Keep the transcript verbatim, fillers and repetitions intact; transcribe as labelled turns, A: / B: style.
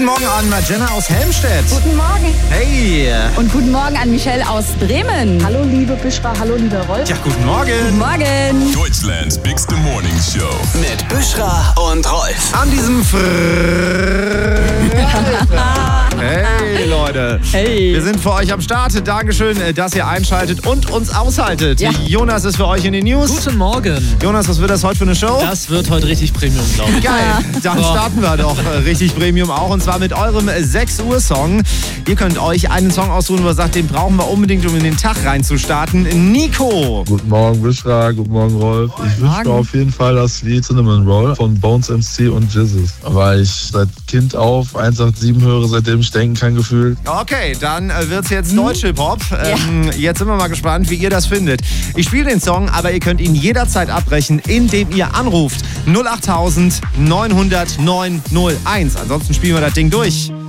A: Morgen an Magenta aus Helmstedt.
B: Guten Morgen.
A: Hey.
B: Und guten Morgen an Michelle aus Bremen.
C: Hallo liebe Büschra, hallo lieber Rolf.
A: Ja, guten Morgen.
B: Guten Morgen.
D: Deutschlands Bigste Morning Show.
E: Mit Büschra und Rolf.
A: An diesem Freitag. Hey Leute.
B: Hey.
A: Wir sind für euch am Start. Dankeschön, dass ihr einschaltet und uns aushaltet.
B: Ja.
A: Jonas ist für euch in den News.
F: Guten Morgen.
A: Jonas, was wird das heute für eine Show?
F: Das wird heute richtig Premium, glaube ich.
A: Geil, dann
F: Boah.
A: starten wir doch äh, richtig Premium auch, und zwar mit eurem sechs Uhr Song. Ihr könnt euch einen Song aussuchen, wo ihr sagt, den brauchen wir unbedingt, um in den Tag reinzustarten. Nico.
G: Guten Morgen, Büschra. Guten Morgen, Rolf. Ich wünsche mir auf jeden Fall das Lied Cinnamon Roll von Bones M C und Jizzes, weil ich seit Kind auf eins acht sieben höre, seitdem ich denken kann, gefühlt.
A: Okay, dann äh, wird's jetzt Deutsch-Hip-Hop. Ähm, Jetzt sind wir mal gespannt, wie ihr das findet. Ich spiele den Song, aber ihr könnt ihn jederzeit abbrechen, indem ihr anruft. null acht neun null null neun null eins. Ansonsten spielen wir das Ding durch.